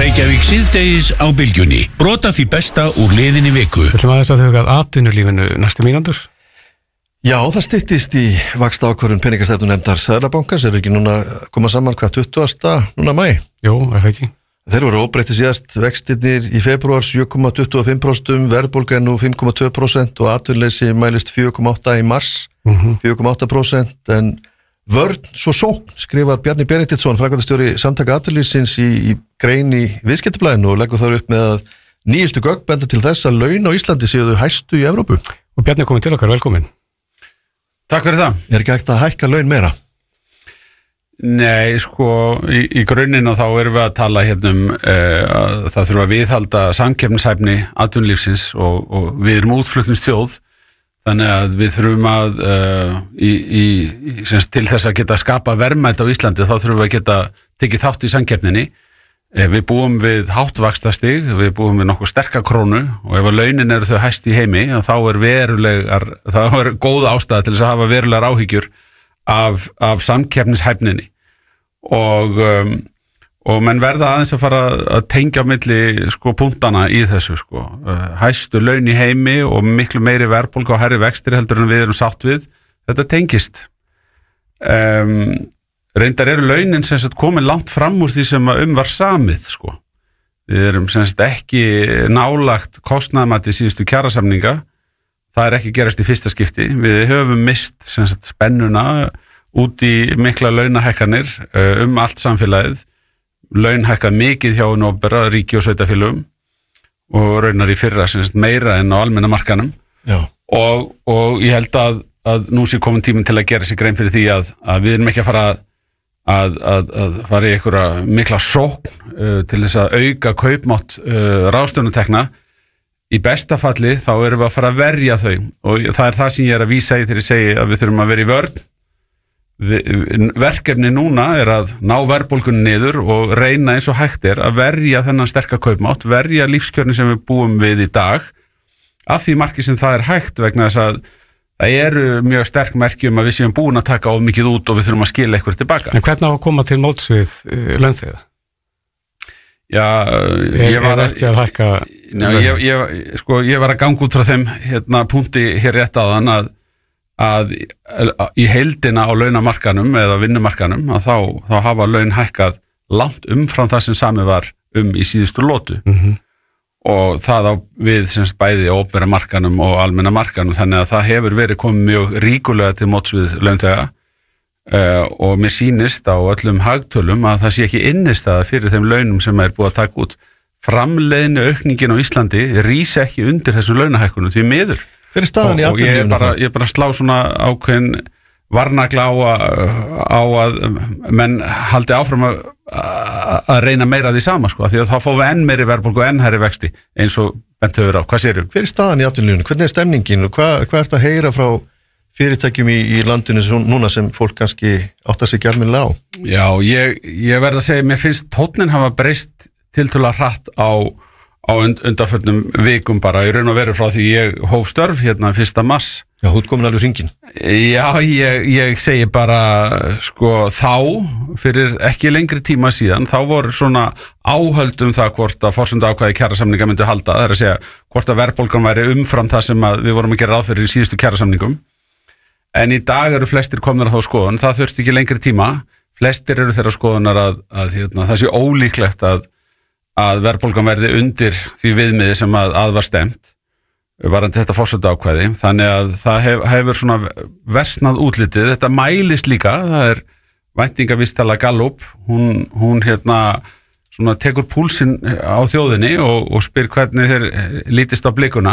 Reykjavík síðdegis á bylgjunni. Brota því besta úr liðinni viku. Við ætlum aðeins að þau að atvinnulífinu næstu mínútur. Já, það styttist í vaxtaákvörðun peningastefnunefndar Seðlabankans. Er ekki núna koma saman hvað 20. núna maí? Jú, er það ekki. Þeir voru óbreytti síðast, vextirnir í febrúar 7,25%, verðbólga er nú 5,2% og atvinnuleysi mælist 4,8% í mars, 4,8%, en vörn svo sókn, skrifar Bjarni Benediktsson, framkvæmdastjóri Samtaka atvinnulífsins í grein í Viðskiptablaðinu og leggur þar upp með að nýjustu gögn benda til þess að laun á Íslandi séu þau hæstu í Evrópu. Og Bjarni komið til okkar, velkomin. Takk fyrir það. Er ekki hægt að hækka laun meira? Nei, sko, í grunninn og þá erum við að tala hérna að það þurfa að viðhalda samkeppnishæfni atvinnulífsins og við erum útflutningsþjóð, þannig að við þurfum að til þess að geta skapa verðmæti á Íslandi þá þurfum við að geta tekið þátt í samkeppninni. Við búum við hátt-vaxtastig, við búum við nokkuð sterka krónu og ef að launin eru þau hæst í heimi þá er góða ástæða til þess að hafa verulegar áhyggjur af samkeppnishæfninni og menn verða aðeins að fara að tengja milli sko punktana í þessu sko. Hæstu laun í heimi og miklu meiri verðbólga og hærri vextir heldur en við erum sátt við. Þetta tengist. Reyndar eru launin sem sagt komin langt fram úr því sem var samið sko. Við erum sem sagt ekki nálagt kostnaðarmati síðustu kjarasamninga. Það er ekki gerast í fyrsta skipti. Við höfum mist sem sagt spennuna út í mikla launahækkanir allt samfélagið. Laun hækka mikið hjá hinu opinbera, ríki og sveitarfélögum og raunar í fyrra sem sagt meira en á almenna markanum. Já. Og ég held að nú sé komin tíminn til að gera sig grein fyrir því að við erum ekki að fara að fara í einhverja mikla sókn til þess að auka kaupmátt ráðstöfunartekna. Í besta falli þá erum við að fara að verja þau og það er það sem ég er að vísa í þegar ég segi að við þurfum að vera í vörn. Verkefni núna er að ná verðbólgunni niður og reyna eins og hægt er að verja þennan sterka kaupmátt, verja lífskjörni sem við búum við í dag að því marki sem það er hægt vegna þess að það eru mjög sterk merki að við séum búin að taka of mikið út og við þurfum að skila eitthvað tilbaka. En hvernig á að koma til móts við launþega? Já, ég var að hækka. Ég var að ganga út frá þeim punkti hér rétt áðan að í heildina á launamarkanum eða vinnumarkanum að þá hafa laun hækkað langt umfram það sem samið var í síðustu lotu og það á við semst bæði á opinbera markanum og almenna markanum þannig að það hefur verið komið mjög ríkulega til móts við launþega og mér sýnist á öllum hagtölum að það sé ekki innistæða fyrir þeim launum sem er búið að taka út. Framleiðni aukningin á Íslandi rís ekki undir þessum launahækkunum því miður. Fyrir staðan í atvinnulífinu og ég bara slá svona ákveðin varnagla á að menn haldi áfram að reyna meira því sama sko, því að þá fáum við enn meiri verðbólgu og enn hærri vexti eins og bent hefur á. Hvað séru? Fyrir staðan í atvinnulífinu, hvernig er stemningin og hvað ert að heyra frá fyrirtækjum í landinu núna sem fólk kannski áttar sig ekki almennilega á? Já, ég verð að segja, mér finnst tónninn hafa breyst tiltölulega hratt á undanförnum vikum bara í raun og veru frá því ég hóf störf 1. mars. Já, þú ert komin alveg hringinn. Já, ég segi bara sko þá fyrir ekki lengri tíma síðan þá voru svona áhöld það hvort að forsenduákvæði kjarasamninga myndi halda, það er að segja hvort að verðbólgan væri umfram það sem við vorum að gera ráð fyrir í síðustu kjarasamningum. En í dag eru flestir komnir á þá skoðun, það þurfti ekki lengri tíma. Flestir eru þeirra skoðunar að það sé ólíklegt að verðbólgan verði undir því viðmiði sem að var stemt varandi þetta forsenduákvæði, þannig að það hefur svona versnað útlitið. Þetta mælist líka, það er væntingavísitala Gallup, hún svona tekur púlsinn á þjóðinni og spyr hvernig þeir lítist á blikuna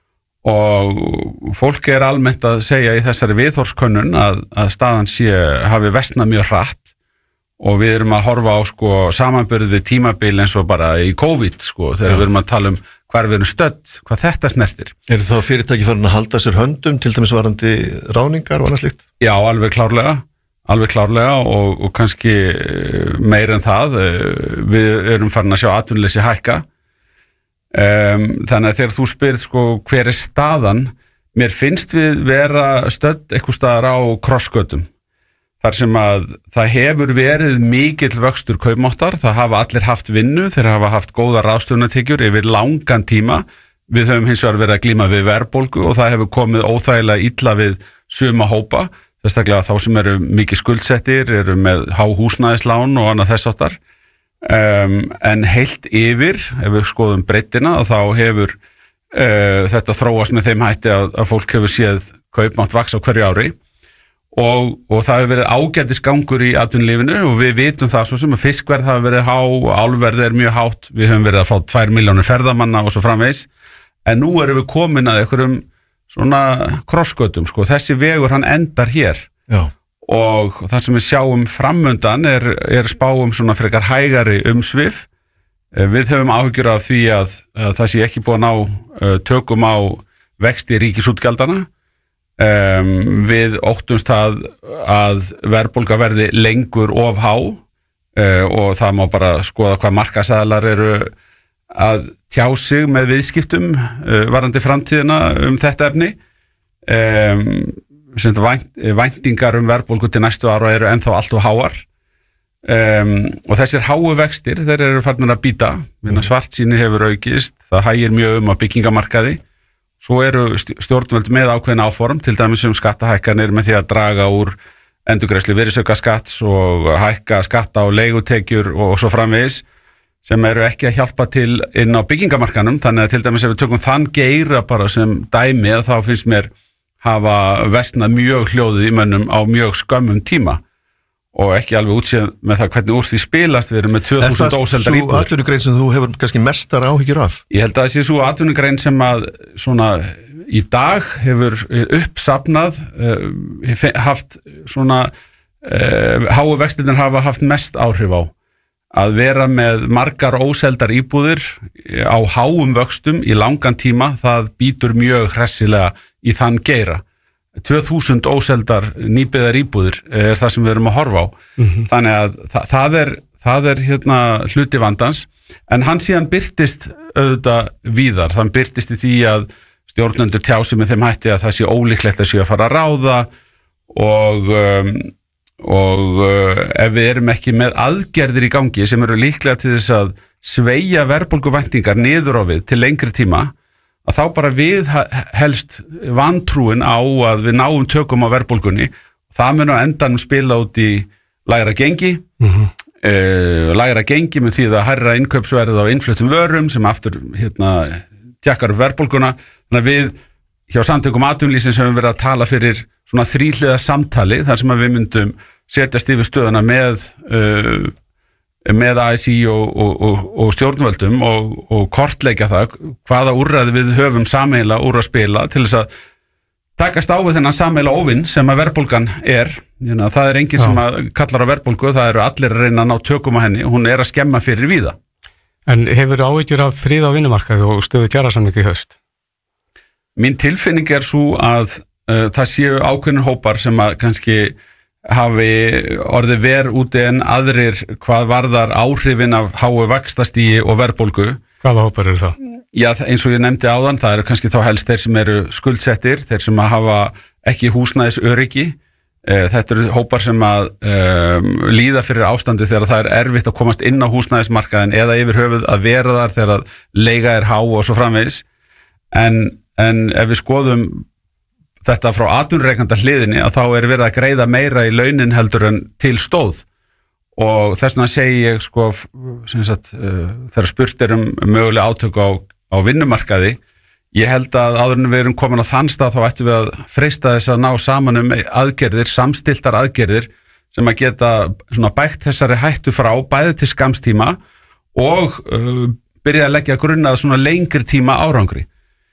og fólk er almennt að segja í þessari viðhorfskönnun að staðan hafi versnað mjög hratt og við erum að horfa á sko samanburð við tímabil eins og bara í COVID sko, þegar við erum að tala hvar við erum stödd, hvað þetta snertir. Eru þá fyrirtæki farin að halda sér höndum til dæmis varandi ráðningar og annað slíkt? Já, alveg klárlega og kannski meira en það. Við erum farin að sjá atvinnuleysi hækka. Þannig að þegar þú spyrir sko hver er staðan, mér finnst við vera stödd eitthvað staðar á krossgötum. þar sem að það hefur verið mikill vöxtur kaupmáttar, það hafa allir haft vinnu, þeir hafa haft góða ráðstöfunartekjur yfir langan tíma. Við höfum hins vegar verið að glíma við verðbólgu og það hefur komið óþægilega illa við suma hópa, sérstaklega þá sem eru mikið skuldsettir, eru með há húsnæðislán og annað þess áttar. En heilt yfir, ef við skoðum breiddina, þá hefur þetta þróast með þeim hætti að fólk hefur séð kaupmátt vaxa á hverju ári. Og það hefur verið ágætis gangur í atvinnulífinu og við vitum það svo sem að fiskverð hafa verið há, álverð mjög hátt, við höfum verið að fá 2 milljónir ferðamanna og svo framvegis, en nú erum við komin að einhverjum svona krossgötum, sko, þessi vegur hann endar hér. Já. Og það sem við sjáum framundan er spáum svona frekar hægari umsvif. Við höfum áhyggjur af því að það sé ekki búið að ná tökum á vexti ríkisútgjaldana. Við óttumst að verðbólga verði lengur of há og það má bara skoða hvað markaðsaðilar eru að tjá sig með viðskiptum varðandi framtíðina þetta efni. Væntingar verðbólgu til næstu ára eru ennþá allt og háar og þessir háu vextir þeir eru farnir að bíta. Svartsýni hefur aukist, það hægir mjög á byggingamarkaði. Svo eru stjórnvöld með ákveðna áform, til dæmis skattahækkanir með því að draga úr endurgreiðslu virðisaukaskatts og hækka skatta á leigutekjur og svo framvegis, sem eru ekki að hjálpa til inn á byggingamarkanum. Þannig að til dæmis ef við tökum þann geira bara sem dæmi, þá finnst mér hafa versnað mjög hljóðið í mönnum á mjög skömmum tíma og ekki alveg útséð með það hvernig úr því spilast. Við erum með 2000 óseldar íbúðir. Er það svo atvinnugrein sem þú hefur kannski mestar áhyggjur af? Ég held að það sé svo atvinnugrein sem að svona í dag hefur uppsafnað haft svona háu vextirnir hafa haft mest áhrif á. Að vera með margar óseldar íbúðir á háum vöxtum í langan tíma, það býtur mjög hressilega í þann geira. 2000 óseldar nýbyggðar íbúðir er það sem við erum að horfa á. Þannig að það er hérna hluti vandans, en hann síðan birtist auðvitað víðar. Þann birtist í því að stjórnendur tjási með þeim hætti að það sé ólíklegt að sé að fara að ráða og ef við erum ekki með aðgerðir í gangi sem eru líklega til þess að sveigja verðbólguvæntingar niður á við til lengri tíma, að þá bara við helst vantrúin á að við náum tökum á verðbólgunni. Það mun á endanum spila út í lægra gengi, lægra gengi með því að hærra innkaupsverð á innfluttum vörum sem aftur tjakkar upp verðbólguna. Þannig að við hjá samtökum atvinnulífsins höfum verið að tala fyrir svona þríhliða samtali þar sem að við myndum setjast yfir stöðuna með ASÍ og stjórnvöldum og kortleggja það hvaða úrræði við höfum sameiginlega úr að spila til þess að takast á við þennan sameiginlega óvinn sem að verðbólgan er. Það er enginn sem að kallar á verðbólgu, það eru allir að reyna að ná tökum á henni, hún er að skemma fyrir víða. En hefur áhyggjur af frið á vinnumarkaði og stöðu kjarasamninga í haust? Mín tilfinning er svo að það séu ákveðnir hópar sem að kannski hafi orðið verr úti en aðrir hvað varðar áhrifin af háu vaxtastígi og verðbólgu. Hvaða hópar eru það? Já, eins og ég nefndi áðan, það eru kannski þá helst þeir sem eru skuldsettir, þeir sem að hafa ekki húsnæðisöryggi. Þetta eru hópar sem að líða fyrir ástandi þegar það er erfitt að komast inn á húsnæðismarkaðin eða yfir höfuð að vera þar þegar leiga er há og svo framvegis. En ef við skoðum þetta frá atvinnurekanda hliðinni að þá er verið að greiða meira í launin heldur en til stóð og þess vegna segi ég sko þegar spurt mögulega átök á vinnumarkaði, ég held að áður en við erum komin á þann stað þá ættum við að freista þess að ná saman aðgerðir, samstiltar aðgerðir sem að geta svona bægt þessari hættu frá bæði til skamstíma og byrja að leggja grunna að svona lengri tíma árangri.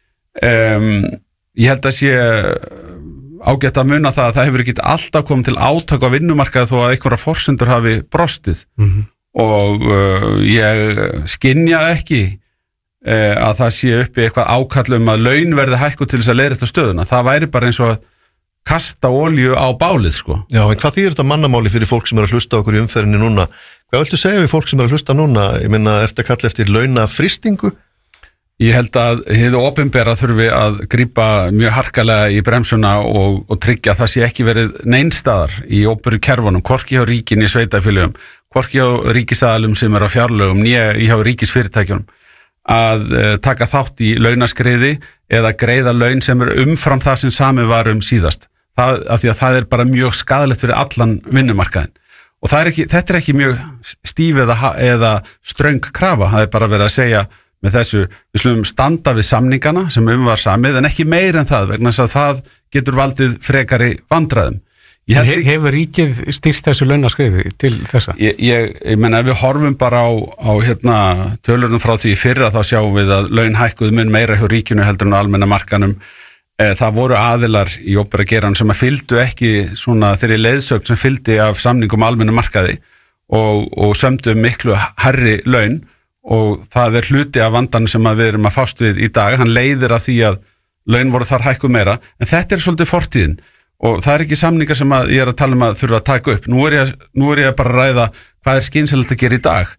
Ég held að sé ágætt að muna það að það hefur ekki alltaf komið til átök á vinnumarkaði þó að einhverja forsendur hafi brostið og ég skynja ekki að það sé uppi eitthvað ákall að laun verði hækku til þess að leiðrétta stöðuna. Það væri bara eins og að kasta olíu á bálið sko. Já, en hvað þýðir þetta mannamáli fyrir fólk sem er að hlusta okkur í umferðinni núna? Hvað viltu segja við fólk sem er að hlusta núna? Ég meina, ertu að kalla eftir launafrystingu? Ég held að hið opinbera þurfi að grípa mjög harkalega í bremsuna og tryggja að það sé ekki verið neinstaðar í opinberu kerfunum, hvorki hjá ríkinni, sveitarfélögum, hvorki hjá ríkisaðalum sem er á fjárlögum, né hjá ríkisfyrirtækjunum, að taka þátt í launaskriði eða greiða laun sem er umfram það sem samið var síðast. Af því að það er bara mjög skaðlegt fyrir allan vinnumarkaðinn. Og þetta er ekki mjög stíf eða ströng krafa, það er bara verið að segja með þessu, við slumum standa við samningana sem var samið, en ekki meir en það, vegna þess að það getur valdið frekari vandræðum. Hefur ríkið stýrt þessu launaskriði til þessa? Ég menna, ef við horfum bara á tölurinn frá því fyrra, þá sjáum við að laun hækkuðu mun meira hjá ríkinu heldur en á almenna markanum. Það voru aðilar í opinbera geiranum sem að fylgdu ekki svona þeirri leiðsögn sem fylgdi af samningum almenna markaði og sömdu miklu hærri laun, og það er hluti af vandanum sem við erum að fást við í dag. Hann leiðir að því að laun voru þar hækkuð meira, en þetta er svolítið fortíðin og það er ekki samningar sem ég er að tala að þurfa að taka upp. Nú er ég bara að ræða hvað er skynsamlegt að gera í dag.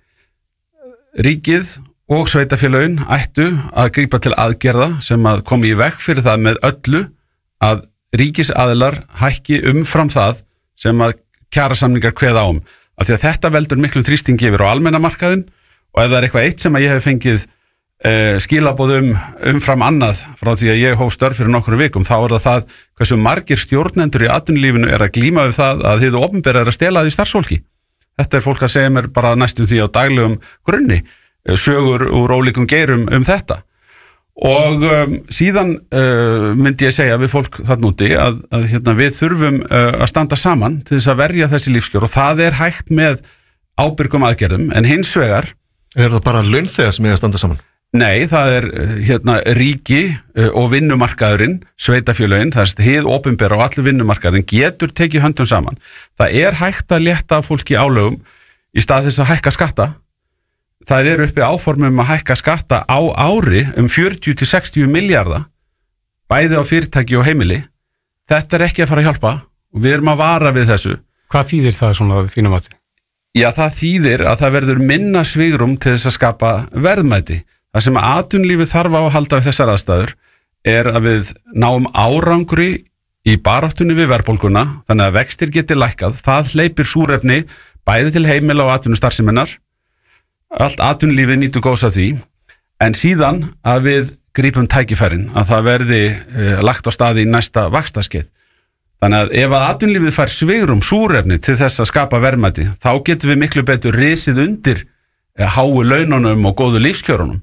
Ríkið og sveitarfélögin ættu að grípa til aðgerða sem að komi í veg fyrir það með öllu að ríkisaðilar hækki umfram það sem að kjarasamningar kveða á af því að þetta veldur miklum þrýstingi yfir á almenna markaðinn. Og ef það er eitthvað eitt sem að ég hef fengið skilaboð umfram annað frá því að ég hóf störf fyrir nokkrum vikum, þá er það hversu margir stjórnendur í atvinnulífinu er að glíma við það að hið opinbera er að stela því starfsfólki. Þetta er fólk að segja mér bara næstum því á daglegum grunni, sögur úr ólíkum geirum þetta. Og síðan myndi ég segja við fólk þarna úti að við þurfum að standa saman til þess að verja þessi lífskjör, og það er hægt með ábyrgum aðgerðum, en hins vegar Er það bara launþegar sem eiga að standa saman? Nei, það er ríki og vinnumarkaðurinn, sveitarfélögin, það er hið opinbera og allur vinnumarkaðurinn getur tekið höndum saman. Það er hægt að létta fólki álögum í stað þess að hækka skatta. Það er uppi áformum að hækka skatta á ári 40-60 milljarða, bæði á fyrirtæki og heimili. Þetta er ekki að fara að hjálpa og við erum að vara við þessu. Hvað þýðir það svona þínum mati? Já, það þýðir að það verður minna svigrúm til þess að skapa verðmæti. Það sem atvinnulífið þarf á að halda við þessar aðstæður er að við náum árangri í baráttunni við verðbólguna, þannig að vextir geti lækkað. Það hleypir súrefni bæði til heimila og atvinnustarfseminnar. Allt atvinnulífið nýtur góðs af því, en síðan að við grípum tækifærin, að það verði lagt á staði í næsta vaxtaskeið. Þannig að ef að atvinnulífið fær svigrúm súrefni til þess að skapa verðmæti, þá getum við miklu betur risið undir háu laununum og góðu lífskjörunum.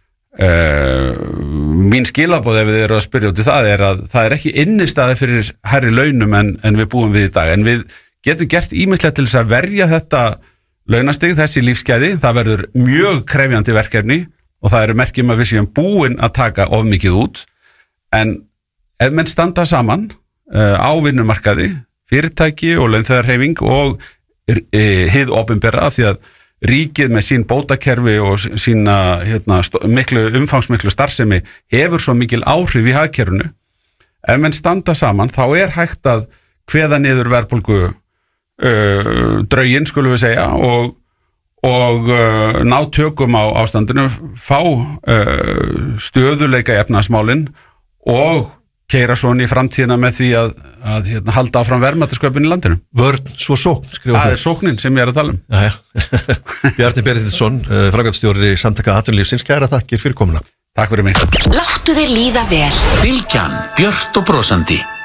Mín skilaboð ef við erum að spyrja út í það er að það er ekki innistæði fyrir hærri launum en við búum við í dag. En við getum gert ýmislegt til þess að verja þetta launastig, þessi lífsgæði. Það verður mjög krefjandi verkefni og það eru merkjum að við séum búin að taka of mikið út. En ef menn standa saman á vinnumarkaði, fyrirtæki og launþegarhreyfing og hið opinbera, af því að ríkið með sín bótakerfi og sína umfangsmiklu starfsemi hefur svo mikil áhrif í hagkerfinu. Ef menn standa saman, þá er hægt að kveða niður verðbólgu drauginn, skulum við segja, og ná tökum á ástandinu, fá stöðuleika í efnahagsmálin og keyra svona í framtíðina með því að halda áfram verðmætasköpun í landinu. Vörn, svo sókn, skrifa það. Það er sóknin sem ég er að tala Bjarni Benediktsson, framkvæmdastjóri Samtaka atvinnulífsins, kæra þakkir fyrir komuna. Takk fyrir mig. Láttu þér líða vel. Bylgjan, björt og brosandi.